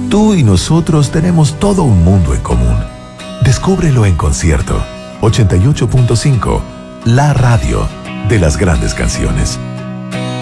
Tú y nosotros tenemos todo un mundo en común. Descúbrelo en concierto. 88.5, la radio de las grandes canciones.